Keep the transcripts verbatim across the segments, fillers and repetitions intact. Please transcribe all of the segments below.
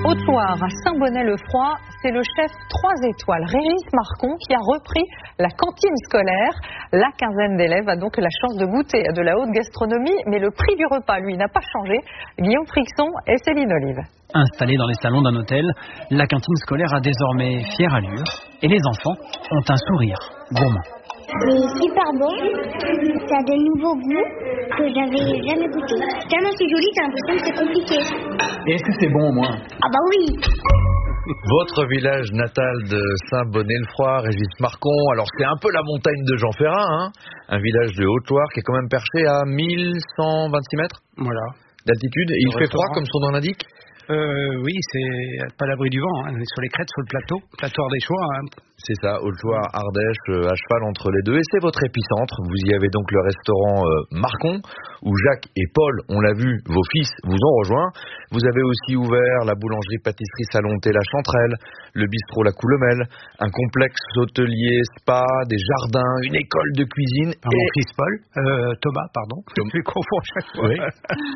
Haute-Loire, à Saint-Bonnet-le-Froid, c'est le chef trois étoiles, Régis Marcon, qui a repris la cantine scolaire. La quinzaine d'élèves a donc la chance de goûter à de la haute gastronomie, mais le prix du repas, lui, n'a pas changé. Guillaume Frixon et Céline Olive. Installée dans les salons d'un hôtel, la cantine scolaire a désormais fière allure et les enfants ont un sourire gourmand. C'est super bon, ça a de nouveaux goûts que j'avais jamais goûté. Tellement c'est joli, t'as l'impression que c'est compliqué. Et est-ce que c'est bon au moins? Ah bah oui. Votre village natal de Saint-Bonnet-le-Froid, Régis Marcon, alors c'est un peu la montagne de Jean Ferrat, hein, un village de Haute-Loire qui est quand même perché à mille cent vingt-six mètres voilà. d'altitude. Et il fait froid comme son nom l'indique? Euh, oui, c'est pas l'abri du vent, hein. On est sur les crêtes, sur le plateau, plateau ardéchois. Hein. C'est ça, Haute-Loire, Ardèche, euh, à cheval entre les deux. Et c'est votre épicentre. Vous y avez donc le restaurant euh, Marcon, où Jacques et Paul, on l'a vu, vos fils vous ont rejoint. Vous avez aussi ouvert la boulangerie-pâtisserie Salon Thé La Chanterelle, le bistrot La Coulomelle, un complexe hôtelier, spa, des jardins, une école de cuisine. Par et... mon fils Paul, euh, Thomas, pardon, Tom... je confonds chaque fois. Oui.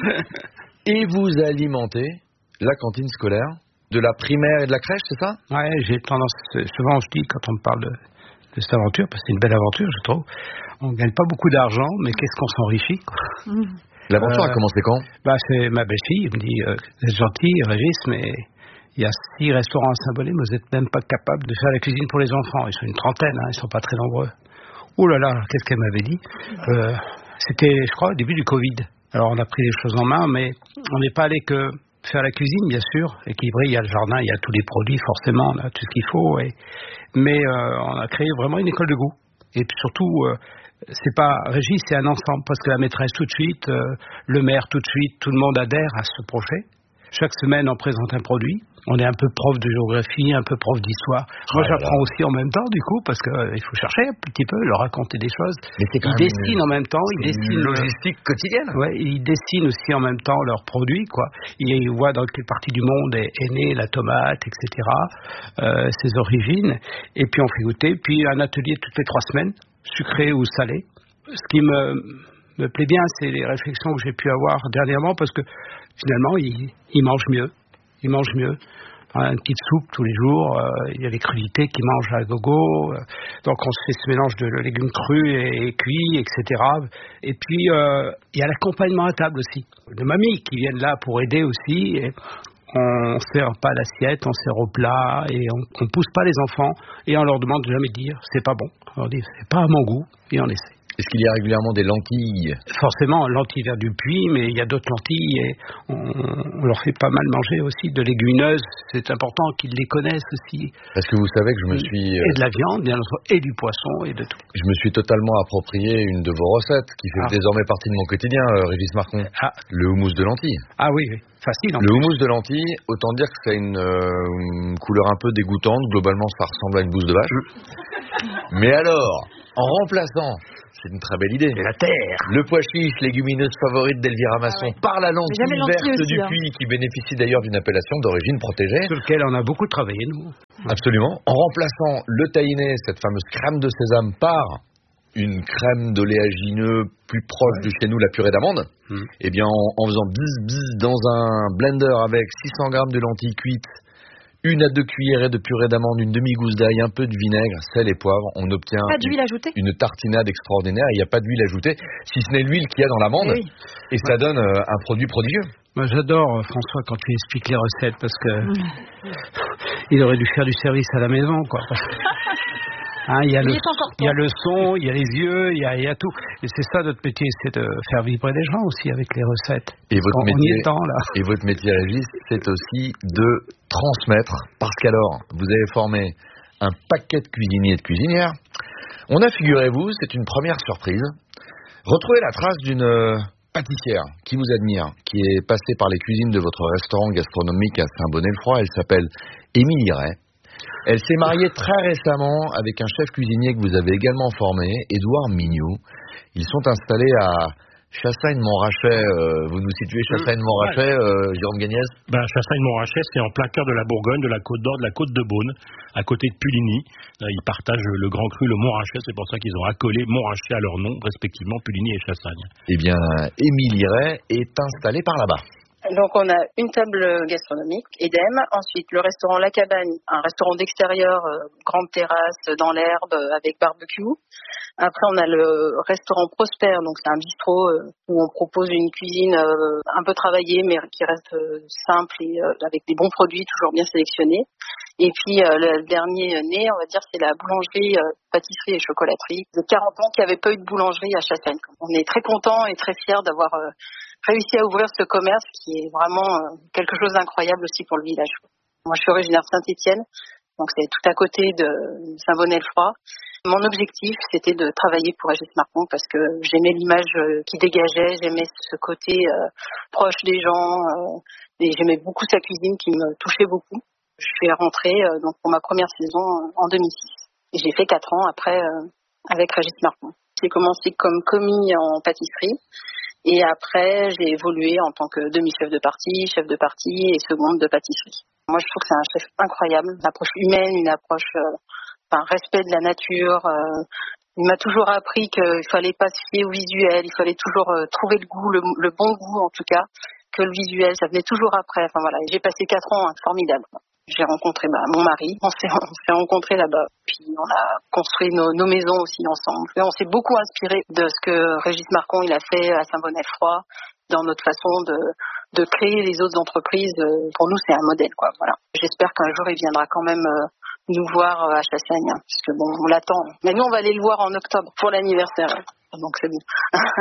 Et vous alimentez la cantine scolaire, de la primaire et de la crèche, c'est ça? Ouais, j'ai tendance, souvent je dis quand on me parle de, de cette aventure, parce que c'est une belle aventure, je trouve, on gagne pas beaucoup d'argent, mais qu'est-ce qu'on s'enrichit, quoi. Mmh. L'aventure euh, a commencé quand? Bah, c'est ma belle-fille, elle me dit, euh, vous êtes gentil, Régis, mais il y a six restaurants à Saint-Bonnet, mais vous n'êtes même pas capable de faire la cuisine pour les enfants. Ils sont une trentaine, hein, ils sont pas très nombreux. Oh là là, qu'est-ce qu'elle m'avait dit? euh, C'était, je crois, au début du Covid. Alors on a pris les choses en main, mais on n'est pas allé que faire la cuisine, bien sûr, équilibré, il y a le jardin, il y a tous les produits, forcément, on a tout ce qu'il faut. Et... Mais euh, on a créé vraiment une école de goût. Et puis surtout, euh, c'est pas Régis, c'est un ensemble, parce que la maîtresse tout de suite, euh, le maire tout de suite, tout le monde adhère à ce projet. Chaque semaine, on présente un produit. On est un peu prof de géographie, un peu prof d'histoire. Moi, ah, j'apprends aussi en même temps, du coup, parce qu'il euh, faut chercher un petit peu, leur raconter des choses. Mais c'est quand ils même dessinent une... en même temps. Ils dessinent une logistique euh... quotidienne. Ouais, ils dessinent aussi en même temps leurs produits, quoi. Ils voient dans quelle partie du monde est, est née la tomate, et cetera. Euh, ses origines. Et puis on fait goûter. Puis un atelier toutes les trois semaines, sucré ou salé. Ce qui me, me plaît bien, c'est les réflexions que j'ai pu avoir dernièrement, parce que finalement, ils, ils mangent mieux. Ils mangent mieux. Une petite soupe tous les jours, euh, il y a les crudités qui mangent à gogo, euh, donc on se fait ce mélange de légumes crus et, et cuits, et cetera. Et puis euh, il y a l'accompagnement à table aussi, de mamies qui viennent là pour aider aussi. Et on sert pas l'assiette, on sert au plat et on, on pousse pas les enfants et on leur demande de jamais dire c'est pas bon. On leur dit c'est pas à mon goût et on essaie. Est-ce qu'il y a régulièrement des lentilles? Forcément, lentilles vers du puits, mais il y a d'autres lentilles et on, on leur fait pas mal manger aussi de légumineuses. C'est important qu'ils les connaissent aussi. Parce que vous savez que je me suis... Et de la viande, bien sûr, et du poisson, et de tout. Je me suis totalement approprié une de vos recettes qui fait ah. désormais partie de mon quotidien, euh, Régis Marcon. Ah. Le houmous de lentilles. Ah oui, oui. Facile. En le plus. houmous de lentilles, autant dire que ça a une, euh, une couleur un peu dégoûtante. Globalement, ça ressemble à une bouse de vache. Mm. Mais alors, en remplaçant... C'est une très belle idée. Et la terre. Le pois chiche, légumineuse favorite d'Elvira Masson, ah ouais. par la lentille verte aussi, du hein. puits, qui bénéficie d'ailleurs d'une appellation d'origine protégée. Sur lequel on a beaucoup travaillé, nous. Absolument. En remplaçant le tahiné, cette fameuse crème de sésame, par une crème d'oléagineux plus proche ouais. de chez nous, la purée d'amande, hum. eh bien, en, en faisant bis bis dans un blender avec six cents grammes de lentilles cuites, une à deux cuillerées de purée d'amande, une demi-gousse d'ail, un peu de vinaigre, sel et poivre. On obtient pas d'huile ajoutée. Une tartinade extraordinaire. Il n'y a pas d'huile ajoutée, si ce n'est l'huile qu'il y a dans l'amande. Et, oui. et ça ouais. donne euh, un produit prodigieux. Moi, j'adore François quand tu expliques les recettes parce que mmh. il aurait dû faire du service à la maison, quoi. Hein, il, y a le, il y a le son, il y a les yeux, il y a, il y a tout. Et c'est ça notre métier, c'est de faire vibrer les gens aussi avec les recettes. Et votre on, métier, on y est temps, là. Et votre métier, Régis, c'est aussi de transmettre. Parce qu'alors, vous avez formé un paquet de cuisiniers et de cuisinières. On a, figurez-vous, c'est une première surprise, retrouvé la trace d'une pâtissière qui vous admire, qui est passée par les cuisines de votre restaurant gastronomique à Saint-Bonnet-le-Froid. Elle s'appelle Émilie Ray. Elle s'est mariée très récemment avec un chef cuisinier que vous avez également formé, Édouard Mignot. Ils sont installés à Chassagne-Montrachet. Euh, vous nous situez Chassagne-Montrachet, euh, Jérôme Gagnès? Ben, Chassagne-Montrachet, c'est en plein cœur de la Bourgogne, de la Côte d'Or, de la Côte de Beaune, à côté de Puligny. Là, ils partagent le Grand Cru, le Montrachet. C'est pour ça qu'ils ont accolé Montrachet à leur nom, respectivement Puligny et Chassagne. Eh bien, Émilie Ray est installée par là-bas. Donc on a une table gastronomique, Edem, ensuite le restaurant La Cabane, un restaurant d'extérieur, euh, grande terrasse, dans l'herbe, euh, avec barbecue. Après on a le restaurant Prosper, donc c'est un bistrot euh, où on propose une cuisine euh, un peu travaillée mais qui reste euh, simple et euh, avec des bons produits, toujours bien sélectionnés. Et puis euh, le dernier né, on va dire, c'est la boulangerie, euh, pâtisserie et chocolaterie de quarante ans qui n'avait pas eu de boulangerie à Chassagne. On est très contents et très fiers d'avoir euh, réussi à ouvrir ce commerce qui est vraiment euh, quelque chose d'incroyable aussi pour le village. Moi je suis originaire de Saint-Étienne, donc c'est tout à côté de Saint-Bonnet-le-Froid. Mon objectif, c'était de travailler pour Régis Marcon parce que j'aimais l'image qui dégageait, j'aimais ce côté euh, proche des gens, euh, et j'aimais beaucoup sa cuisine qui me touchait beaucoup. Je suis rentrée euh, donc pour ma première saison euh, en deux mille six. Et j'ai fait quatre ans après euh, avec Régis Marcon. J'ai commencé comme commis en pâtisserie et après j'ai évolué en tant que demi-chef de partie, chef de partie et seconde de pâtisserie. Moi je trouve que c'est un chef incroyable, une approche humaine, une approche... Euh, un respect de la nature. Euh, il m'a toujours appris qu'il fallait pas se fier au visuel, il fallait toujours euh, trouver le goût, le, le bon goût en tout cas, que le visuel, ça venait toujours après. Enfin voilà, j'ai passé quatre ans hein, formidables. J'ai rencontré bah, mon mari, on s'est, on s'est rencontrés là-bas, puis on a construit nos, nos maisons aussi ensemble. Et on s'est beaucoup inspiré de ce que Régis Marcon il a fait à Saint-Bonnet-le-Froid, dans notre façon de, de créer les autres entreprises. Pour nous, c'est un modèle, quoi. Voilà. J'espère qu'un jour il viendra quand même euh, nous voir à Chassagne, hein, puisque bon, on l'attend. Mais nous, on va aller le voir en octobre pour l'anniversaire. Donc c'est bon.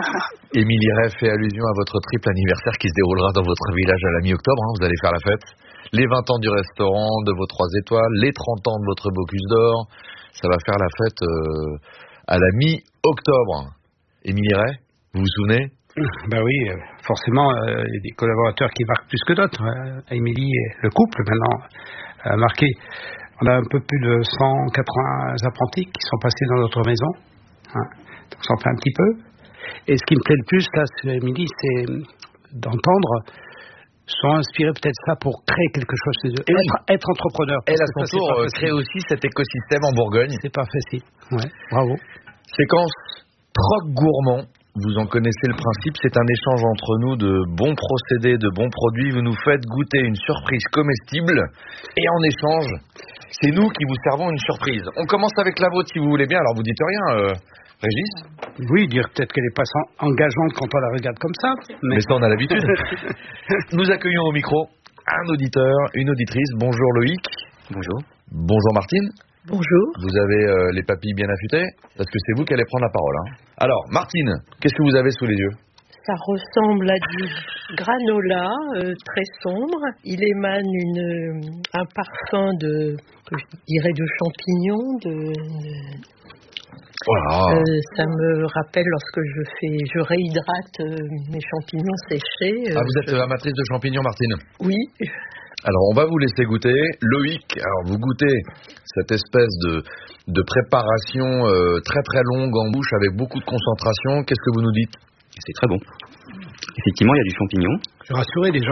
Émilie Ray fait allusion à votre triple anniversaire qui se déroulera dans votre village à la mi-octobre. Hein. Vous allez faire la fête. Les vingt ans du restaurant, de vos trois étoiles, les trente ans de votre Bocuse d'Or. Ça va faire la fête euh, à la mi-octobre. Émilie Ray, vous vous souvenez ? Ben oui, forcément, euh, il y a des collaborateurs qui marquent plus que d'autres. Euh, Émilie et le couple, maintenant, a marqué. On a un peu plus de cent quatre-vingts apprentis qui sont passés dans notre maison. Hein. Donc ça en fait un petit peu. Et ce qui me plaît le plus, là, c'est, Émilie, c'est d'entendre, sont inspirés peut-être ça pour créer quelque chose chez eux. Et être, oui. être entrepreneur. Elle, à son tour, crée aussi cet écosystème en Bourgogne. C'est pas facile. Ouais, bravo. Séquence troc gourmand. Vous en connaissez le principe, c'est un échange entre nous de bons procédés, de bons produits. Vous nous faites goûter une surprise comestible et en échange, c'est nous qui vous servons une surprise. On commence avec la vôtre si vous voulez bien. Alors vous dites rien, euh, Régis ? Oui, dire peut-être qu'elle est pas engageante quand on la regarde comme ça. Mais, mais ça, on a l'habitude. Nous accueillons au micro un auditeur, une auditrice. Bonjour Loïc. Bonjour. Bonjour Martine. Bonjour. Vous avez euh, les papilles bien affûtées, parce que c'est vous qui allez prendre la parole. Hein. Alors, Martine, qu'est-ce que vous avez sous les yeux ? Ça ressemble à du granola euh, très sombre. Il émane une, un parfum de, je dirais, de champignons. De, voilà. euh, ça me rappelle lorsque je fais, je réhydrate euh, mes champignons séchés. Euh, ah, vous êtes je... amatrice de champignons, Martine ? Oui. Alors, on va vous laisser goûter. Loïc, alors vous goûtez cette espèce de, de préparation euh, très très longue en bouche avec beaucoup de concentration. Qu'est-ce que vous nous dites ? C'est très bon. Effectivement, il y a du champignon. Je suis rassuré déjà.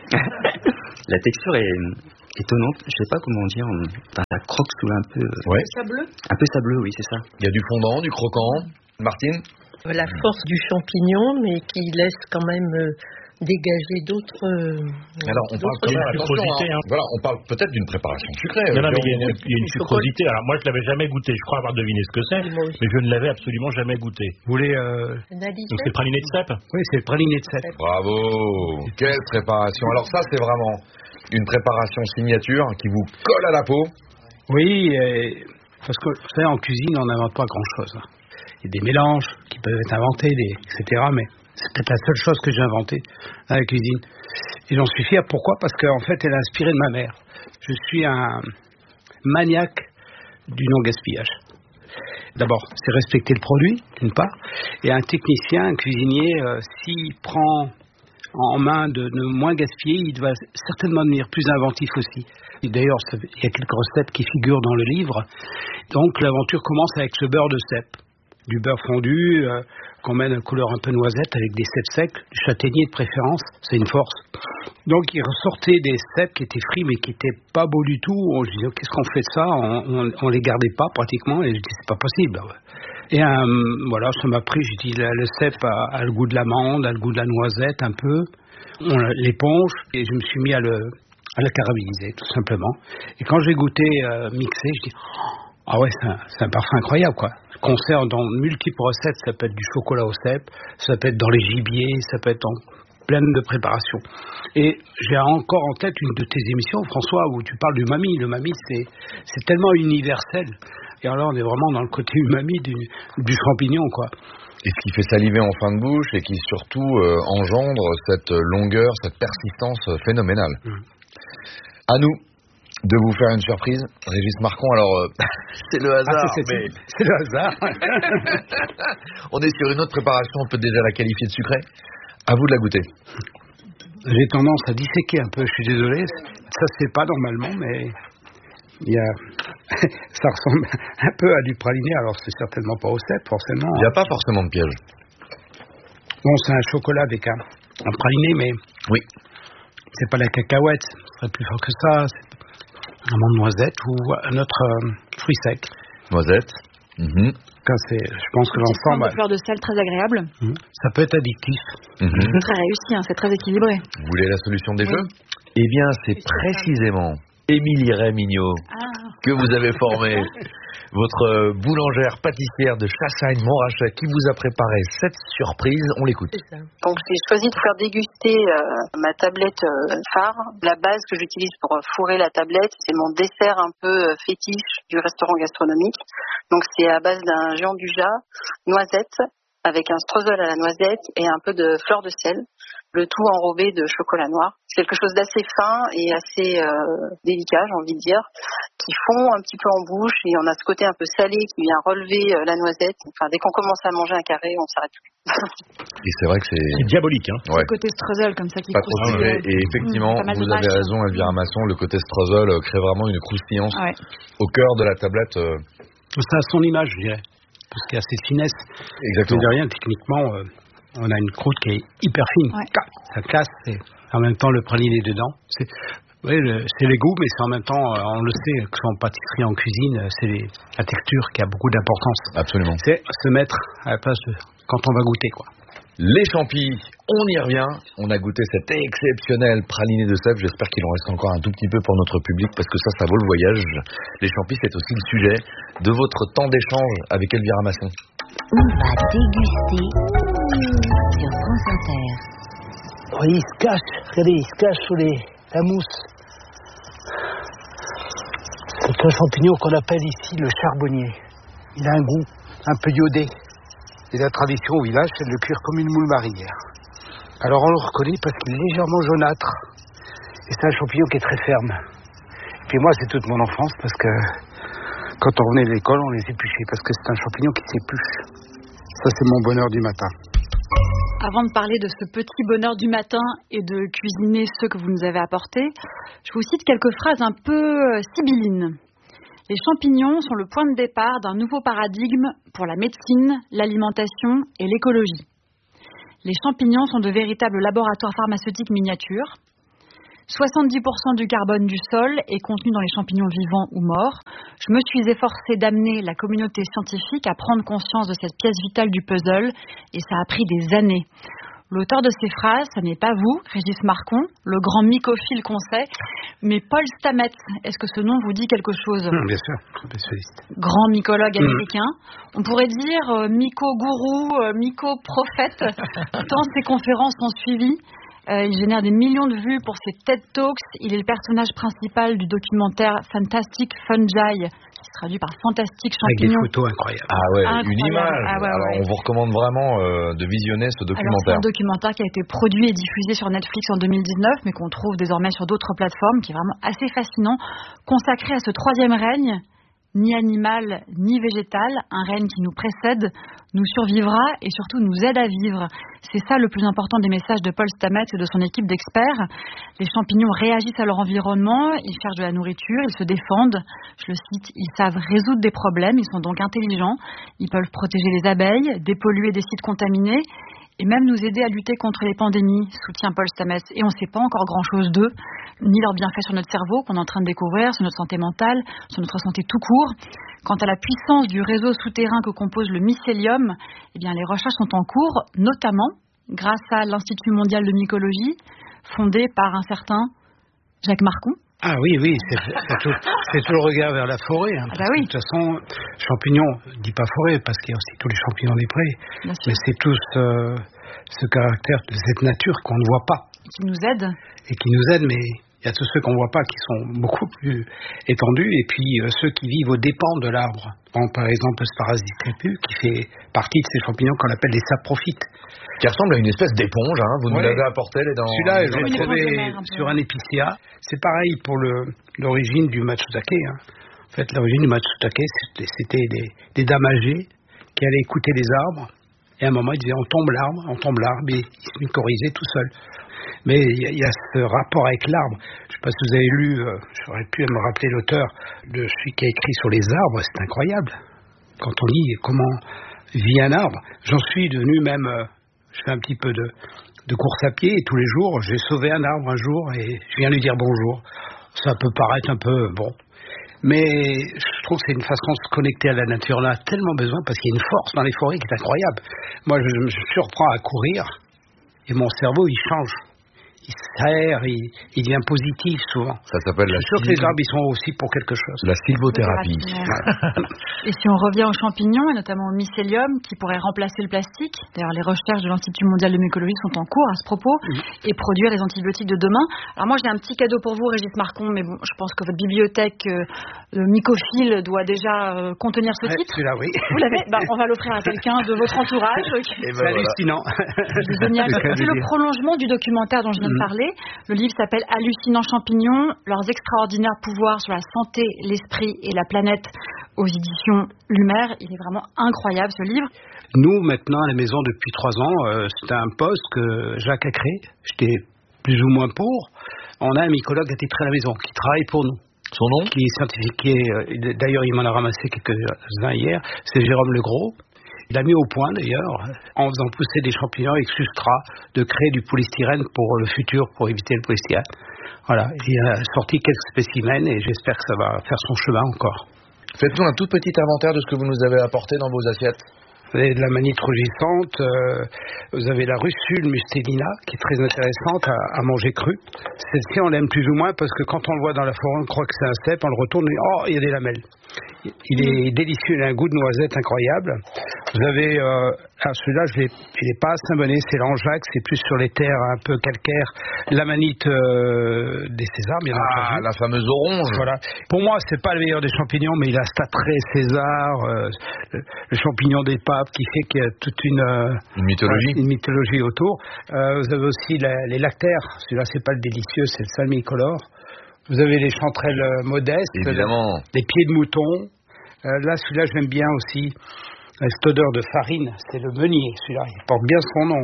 La texture est étonnante. Je ne sais pas comment dire. Enfin, ça croque sous un peu... Ouais. Sableux ? Un peu sableux, oui, c'est ça. Il y a du fondant, du croquant. Martine ? La force du champignon, mais qui laisse quand même... Euh, dégager d'autres. Euh, Alors, on parle quand même, sucrosité. Hein. Voilà, on parle peut-être d'une préparation sucrée. Non, non, mais il y a une, il y a une sucrosité. Alors, moi, je l'avais jamais goûté. Je crois avoir deviné ce que c'est, mais je ne l'avais absolument jamais goûté. Vous voulez. Euh... Donc, c'est le praliné de cèpe ? Oui, c'est le praliné de cèpe. Bravo. Quelle préparation. Alors, ça, c'est vraiment une préparation signature qui vous colle à la peau. Oui, et... parce que, vous savez, en cuisine, on n'invente pas grand-chose. Il y a des mélanges qui peuvent être inventés, des... et cetera, mais. C'est peut-être la seule chose que j'ai inventée dans la cuisine. Et j'en suis fier. Pourquoi ? Parce qu'en fait, elle est inspirée de ma mère. Je suis un maniaque du non-gaspillage. D'abord, c'est respecter le produit, d'une part. Et un technicien, un cuisinier, euh, s'il prend en main de ne moins gaspiller, il va certainement devenir plus inventif aussi. Et d'ailleurs, il y a quelques recettes qui figurent dans le livre. Donc, l'aventure commence avec ce beurre de cèpe. Du beurre fondu, euh, qu'on met de couleur un peu noisette avec des cèpes secs, du châtaignier de préférence, c'est une force. Donc il ressortait des cèpes qui étaient frits mais qui n'étaient pas beaux du tout. On se disait qu'est-ce qu'on fait de ça, on, on, on les gardait pas pratiquement et je dis c'est pas possible. Et un, voilà, ça m'a pris, j'ai dit, le cèpe a, a le goût de l'amande, a le goût de la noisette un peu. On l'éponge et je me suis mis à le, à le carameliser, tout simplement. Et quand j'ai goûté euh, mixé, je dis, ah ouais, c'est un, c'est un parfum incroyable, quoi. Qu'on sert dans multiples recettes, ça peut être du chocolat au cèpe, ça peut être dans les gibiers, ça peut être dans plein de préparations. Et j'ai encore en tête une de tes émissions, François, où tu parles du umami. Le umami, c'est, c'est tellement universel. Et alors, on est vraiment dans le côté umami du, du champignon, quoi. Et ce qui fait saliver en fin de bouche et qui surtout euh, engendre cette longueur, cette persistance phénoménale. Mmh. À nous de vous faire une surprise, Régis Marcon. Alors, euh, c'est le hasard, ah, c'est, c'est, mais... c'est le hasard. On est sur une autre préparation, on peut déjà la qualifier de sucrée. À vous de la goûter. J'ai tendance à disséquer un peu, je suis désolé. Ça se fait pas normalement, mais... Il y a... ça ressemble un peu à du praliné, alors c'est certainement pas au cèpe, forcément. Il n'y a pas forcément de piège. Bon, c'est un chocolat avec un, un praliné, mais oui, c'est pas la cacahuète, ce serait plus fort que ça. C'est un noisette ou un autre euh, fruit sec. Noisette. Mm-hmm. Quand c'est, je pense que l'ensemble. Une fleur de sel très agréable. Mm, ça peut être addictif. Mm-hmm. C'est très réussi, hein, c'est très équilibré. Vous voulez la solution des oui. jeux ? Eh bien, c'est précisément Émilie Rémignot ah. que vous avez formé, votre boulangère pâtissière de Chassagne-Montrachet, qui vous a préparé cette surprise. On l'écoute. Donc j'ai choisi de faire déguster euh, ma tablette euh, phare. La base que j'utilise pour fourrer la tablette, c'est mon dessert un peu fétiche du restaurant gastronomique. Donc c'est à base d'un géant du jas, noisette, avec un streusel à la noisette et un peu de fleur de sel. Le tout enrobé de chocolat noir. C'est quelque chose d'assez fin et assez euh, délicat, j'ai envie de dire, qui fond un petit peu en bouche et on a ce côté un peu salé qui vient relever euh, la noisette. Enfin, dès qu'on commence à manger un carré, on s'arrête plus. Et c'est vrai que c'est... C'est diabolique, hein. Ouais. Le côté streusel comme ça qui pas trop sucré. Et effectivement, mmh, vous avez raison, Elvira Masson, le côté streusel crée vraiment une croustillance ouais. au cœur de la tablette. Euh... Ça a son image, je dirais, parce qu'il y a cette finesse. Exactement. De rien, techniquement... Euh... On a une croûte qui est hyper fine, ouais. Ça casse, et en même temps le praliné dedans. C'est, oui, le, c'est les goûts, mais c'est en même temps, on le sait, que ce soit en pâtisserie, en cuisine, c'est les, la texture qui a beaucoup d'importance. Absolument. C'est se mettre à la place de quand on va goûter, quoi. Les champis, on y revient. On a goûté cet exceptionnel praliné de sève. J'espère qu'il en reste encore un tout petit peu pour notre public parce que ça, ça vaut le voyage. Les champis, c'est aussi le sujet de votre temps d'échange avec Elvira Masson. On va déguster sur France Inter. Oui, il se cache, regardez, il se cache sous les, la mousse. C'est un champignon qu'on appelle ici le charbonnier. Il a un goût un peu iodé. Et la tradition au village, c'est de le cuire comme une moule marinière. Alors on le reconnaît parce qu'il est légèrement jaunâtre. Et c'est un champignon qui est très ferme. Et puis moi, c'est toute mon enfance parce que quand on revenait de l'école, on les épluchait parce que c'est un champignon qui s'épluche. Ça, c'est mon bonheur du matin. Avant de parler de ce petit bonheur du matin et de cuisiner ceux que vous nous avez apportés, je vous cite quelques phrases un peu sibyllines. Les champignons sont le point de départ d'un nouveau paradigme pour la médecine, l'alimentation et l'écologie. Les champignons sont de véritables laboratoires pharmaceutiques miniatures. soixante-dix pour cent du carbone du sol est contenu dans les champignons vivants ou morts. Je me suis efforcée d'amener la communauté scientifique à prendre conscience de cette pièce vitale du puzzle et ça a pris des années. L'auteur de ces phrases, ce n'est pas vous, Régis Marcon, le grand mycophile qu'on sait, mais Paul Stamets. Est-ce que ce nom vous dit quelque chose ? mmh, Bien sûr, spécialiste. Grand mycologue américain. Mmh. On pourrait dire euh, myco-gourou, euh, myco-prophète, tant ses conférences sont suivies. Euh, il génère des millions de vues pour ses TED Talks. Il est le personnage principal du documentaire Fantastic Fungi, qui se traduit par Fantastique Champignons. Avec des photos incroyables. Ah ouais, incroyable. Une image. Ah ouais, Alors ouais. on vous recommande vraiment euh, de visionner ce documentaire. Alors, c'est un documentaire qui a été produit et diffusé sur Netflix en deux mille dix-neuf, mais qu'on trouve désormais sur d'autres plateformes, qui est vraiment assez fascinant, consacré à ce troisième règne, ni animal, ni végétal, un règne qui nous précède, nous survivra et surtout nous aide à vivre. C'est ça le plus important des messages de Paul Stamets et de son équipe d'experts. Les champignons réagissent à leur environnement, ils cherchent de la nourriture, ils se défendent. Je le cite, ils savent résoudre des problèmes, ils sont donc intelligents, ils peuvent protéger les abeilles, dépolluer des sites contaminés et même nous aider à lutter contre les pandémies, soutient Paul Stamets. Et on ne sait pas encore grand-chose d'eux. ni leurs bienfaits sur notre cerveau qu'on est en train de découvrir, sur notre santé mentale, sur notre santé tout court. Quant à la puissance du réseau souterrain que compose le mycélium, eh bien, les recherches sont en cours, notamment grâce à l'Institut mondial de mycologie, fondé par un certain Jacques Marcon. Ah oui, oui, c'est, c'est, tout, c'est tout le regard vers la forêt. Hein, ah bah oui. De toute façon, champignons, je ne dis pas forêt, parce qu'il y a aussi tous les champignons des prés, mais c'est tout ce, ce caractère de cette nature qu'on ne voit pas. Qui nous aide. Et qui nous aide, mais il y a tous ceux qu'on ne voit pas qui sont beaucoup plus étendus, et puis euh, ceux qui vivent aux dépens de l'arbre. Bon, par exemple, le Sparasis crépus, qui fait partie de ces champignons qu'on appelle les saprophytes. Qui ressemble à une espèce d'éponge, hein. Vous ouais. nous l'avez apporté, les dans... Celui-là, je l'ai trouvé sur un épicéa. C'est pareil pour le, l'origine du matsutake. Hein. En fait, l'origine du matsutake, c'était, c'était des, des dames âgées qui allaient écouter les arbres, et à un moment, ils disaient, on tombe l'arbre, on tombe l'arbre, et ils se mycorhisaient tout seuls. Mais il y, y a ce rapport avec l'arbre. Je ne sais pas si vous avez lu, euh, j'aurais pu me rappeler l'auteur de celui qui a écrit sur les arbres, c'est incroyable. Quand on lit comment vit un arbre, j'en suis devenu même... Euh, je fais un petit peu de, de course à pied et tous les jours, j'ai sauvé un arbre un jour et je viens lui dire bonjour. Ça peut paraître un peu bon. Mais je trouve que c'est une façon de se connecter à la nature. On a tellement besoin parce qu'il y a une force dans les forêts qui est incroyable. Moi, je me surprends à courir et mon cerveau, il change. Il s'aère, il, il devient positif souvent. Ça s'appelle la Je suis sûr que les arbres, ils sont aussi pour quelque chose. La sylvothérapie. Et si on revient aux champignons, et notamment au mycélium, qui pourrait remplacer le plastique, d'ailleurs les recherches de l'Institut mondial de mycologie sont en cours à ce propos, mmh. et produire les antibiotiques de demain. Alors moi, j'ai un petit cadeau pour vous, Régis Marcon, mais bon, je pense que votre bibliothèque euh, mycophile doit déjà euh, contenir ce ouais, titre. Celui-là, oui. Vous l'avez bah, on va l'offrir à quelqu'un de votre entourage. Ben c'est voilà. hallucinant. C'est génial. C'est le prolongement du documentaire dont je viens de parler. Le livre s'appelle Hallucinants champignons, leurs extraordinaires pouvoirs sur la santé, l'esprit et la planète aux éditions Lumière. Il est vraiment incroyable ce livre. Nous, maintenant, à la maison depuis trois ans, euh, c'est un poste que Jacques a créé. J'étais plus ou moins pour. On a un mycologue attitré à la maison qui travaille pour nous. Son nom ? Qui est scientifique. Qui est, d'ailleurs, il m'en a ramassé quelques-uns hier. C'est Jérôme Legros. Il a mis au point, d'ailleurs, en faisant pousser des champignons avec substrat, de créer du polystyrène pour le futur, pour éviter le polystyrène. Voilà, il a sorti quelques spécimens et j'espère que ça va faire son chemin encore. Faites-nous un tout petit inventaire de ce que vous nous avez apporté dans vos assiettes. Vous avez de la manite rougissante, euh, vous avez la russule mustélina, qui est très intéressante à, à manger crue. Celle-ci, on l'aime plus ou moins parce que quand on le voit dans la forêt, on croit que c'est un cèpe, on le retourne et oh, il y a des lamelles. Il est délicieux, il a un goût de noisette incroyable. Vous avez, euh, ah, celui-là, je l'ai, il n'est pas à Saint-Bonnet, c'est l'Anjac, c'est plus sur les terres un peu calcaires. La manite euh, des Césars, bien entendu. Ah, la fameuse orange. Voilà. Pour moi, c'est pas le meilleur des champignons, mais il a cet attrait César, euh, le, le champignon des papes, qui fait qu'il y a toute une, euh, une mythologie, une mythologie autour. Euh, vous avez aussi la, les lactaires. Celui-là, c'est pas le délicieux, c'est le salmicolore. Vous avez les chanterelles modestes, évidemment, les pieds de mouton. Euh, là, celui-là, je l'aime bien aussi. Cette odeur de farine, c'est le meunier. Celui-là, il porte bien son nom.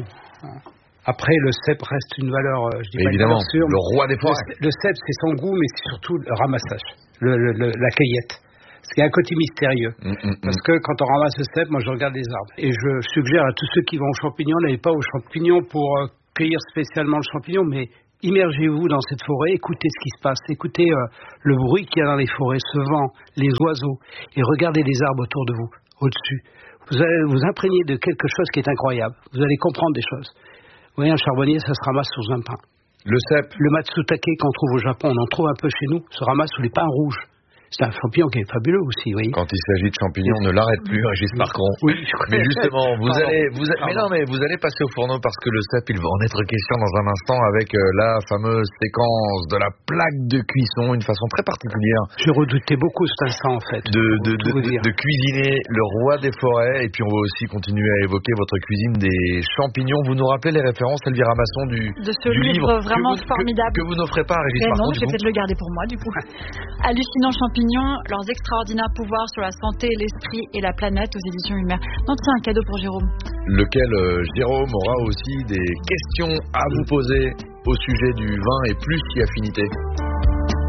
Après, le cèpe reste une valeur, je dis évidemment, pas sûre. Le roi des forêts. Le, le cèpe, c'est son goût, mais c'est surtout le ramassage, le, le, le, la cueillette. Parce qu'il y a un côté mystérieux. Mmh, mmh, Parce que quand on ramasse le cèpe, moi, je regarde les arbres. Et je suggère à tous ceux qui vont aux champignons, n'allez pas aux champignons pour euh, cueillir spécialement le champignon, mais immergez-vous dans cette forêt, écoutez ce qui se passe, écoutez euh, le bruit qu'il y a dans les forêts, ce vent, les oiseaux, et regardez les arbres autour de vous, au-dessus. Vous allez vous imprégner de quelque chose qui est incroyable. Vous allez comprendre des choses. Vous voyez, un charbonnier, ça se ramasse sous un pin. Le cèpe. Le matsutake qu'on trouve au Japon, on en trouve un peu chez nous, se ramasse sous les pins rouges. C'est un champignon qui est fabuleux aussi, oui. Quand il s'agit de champignons, ne l'arrête plus, Régis Marcon. Oui, mais justement, vous allez, vous a... mais non, mais vous allez passer au fourneau parce que le cèpe, il va en être question dans un instant avec euh, la fameuse séquence de la plaque de cuisson, une façon très particulière. Je redoutais beaucoup cet instant, en fait. De, de, de, de, de cuisiner le roi des forêts, et puis on va aussi continuer à évoquer votre cuisine des champignons. Vous nous rappelez les références, Elvira Masson, du, de ce du livre, livre vraiment que vous, formidable que, que vous n'offrez pas à Régis mais Marcon. Non, je vais peut-être le garder pour moi, du coup. Hallucinants champignons, leurs extraordinaires pouvoirs sur la santé, l'esprit et la planète aux éditions Lumière. Non, tiens, un cadeau pour Jérôme. Lequel euh, Jérôme aura aussi des questions à vous poser au sujet du vin et plus si affinité.